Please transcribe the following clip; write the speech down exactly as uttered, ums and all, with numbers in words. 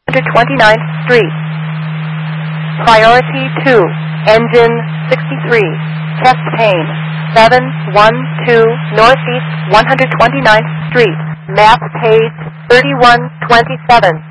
one twenty-ninth Street. Priority two, engine sixty-three, chest pain, seven one two Northeast one twenty-ninth Street, map page thirty-one twenty-seven.